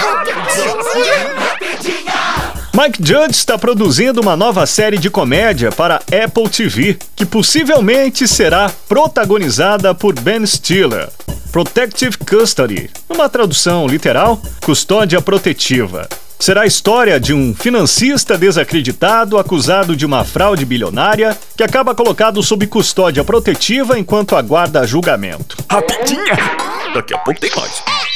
Mike Judge está produzindo uma nova série de comédia para Apple TV, que possivelmente será protagonizada por Ben Stiller. Protective Custody, numa tradução literal, custódia protetiva. Será a história de um financista desacreditado acusado de uma fraude bilionária que acaba colocado sob custódia protetiva enquanto aguarda julgamento. Rapidinha! Daqui a pouco tem mais.